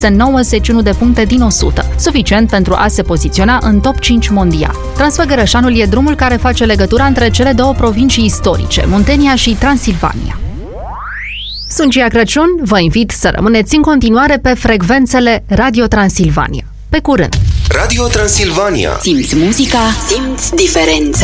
91 de puncte din 100, suficient pentru a se poziționa în top 5 mondial. Transfăgărășanul e drumul care face legătura între cele două provincii istorice, Muntenia și Transilvania. Sunt Gia Crăciun, vă invit să rămâneți în continuare pe frecvențele Radio Transilvania. Pe curând! Radio Transilvania. Simți muzica, simți diferența.